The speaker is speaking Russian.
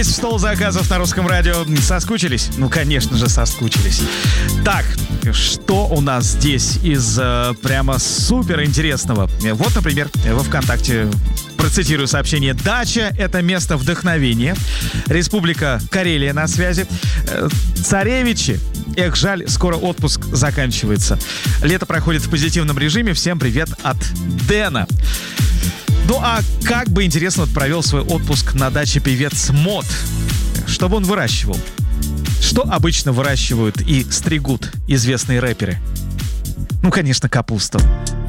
Стол заказов на Русском радио. Соскучились? Ну, конечно же, соскучились. Так, что у нас здесь из прямо супер интересного? Вот, например, во ВКонтакте процитирую сообщение. Дача — это место вдохновения. Республика Карелия на связи. Царевичи. Эх, жаль, скоро отпуск заканчивается. Лето проходит в позитивном режиме. Всем привет от Дэна. Ну а как бы интересно провел свой отпуск на даче певец Мод? Что бы он выращивал? Что обычно выращивают и стригут известные рэперы? Ну, конечно, капусту.